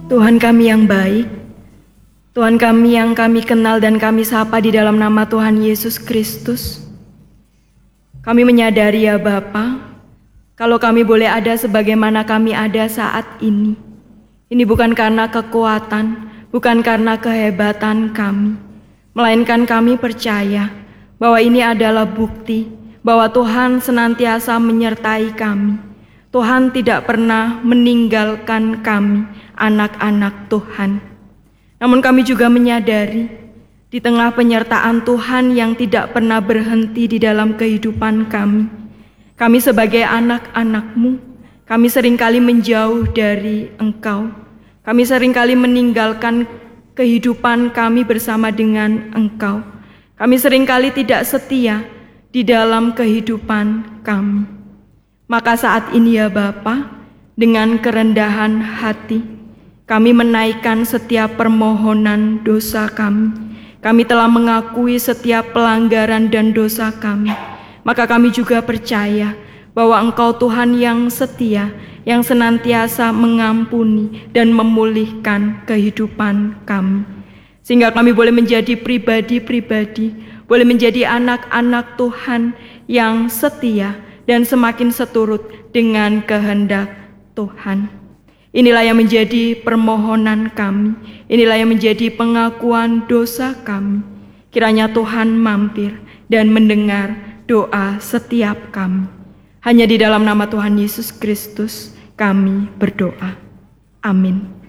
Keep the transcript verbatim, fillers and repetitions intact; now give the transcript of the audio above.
Tuhan kami yang baik, Tuhan kami yang kami kenal dan kami sapa di dalam nama Tuhan Yesus Kristus. Kami menyadari ya Bapa, kalau kami boleh ada sebagaimana kami ada saat ini, ini bukan karena kekuatan, bukan karena kehebatan kami, melainkan kami percaya bahwa ini adalah bukti bahwa Tuhan senantiasa menyertai kami. Tuhan tidak pernah meninggalkan kami, anak-anak Tuhan. Namun kami juga menyadari, di tengah penyertaan Tuhan yang tidak pernah berhenti di dalam kehidupan kami, kami sebagai anak-anak-Mu, kami seringkali menjauh dari Engkau. Kami seringkali meninggalkan kehidupan kami bersama dengan Engkau. Kami seringkali tidak setia di dalam kehidupan kami. Maka saat ini ya Bapa, dengan kerendahan hati, kami menaikkan setiap permohonan dosa kami. Kami telah mengakui setiap pelanggaran dan dosa kami. Maka kami juga percaya bahwa Engkau Tuhan yang setia, yang senantiasa mengampuni dan memulihkan kehidupan kami. Sehingga kami boleh menjadi pribadi-pribadi, boleh menjadi anak-anak Tuhan yang setia, dan semakin seturut dengan kehendak Tuhan. Inilah yang menjadi permohonan kami, inilah yang menjadi pengakuan dosa kami. Kiranya Tuhan mampir dan mendengar doa setiap kami. Hanya di dalam nama Tuhan Yesus Kristus kami berdoa. Amin.